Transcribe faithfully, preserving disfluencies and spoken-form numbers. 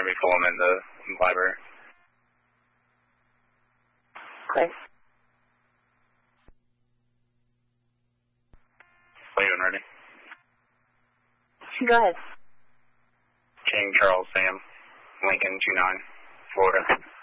whenever you pull them in the, in the library. Okay. Leaving ready. Go ahead. King Charles Sam, Lincoln two nine, Florida.